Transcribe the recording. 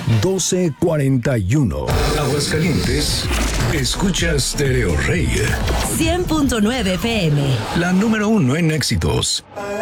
1241. Aguascalientes, escucha Stereo Rey. 100.9 FM. La número 1 en éxitos.